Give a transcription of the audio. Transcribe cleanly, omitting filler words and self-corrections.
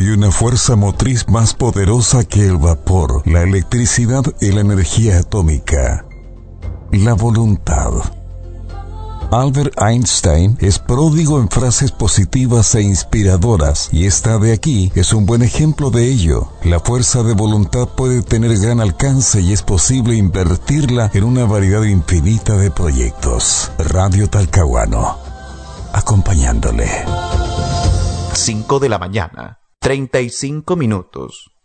Hay una fuerza motriz más poderosa que el vapor, la electricidad y la energía atómica: la voluntad. Albert Einstein es pródigo en frases positivas e inspiradoras, y esta de aquí es un buen ejemplo de ello. La fuerza de voluntad puede tener gran alcance y es posible invertirla en una variedad infinita de proyectos. Radio Talcahuano, acompañándole. 5 de la mañana, 35 minutos.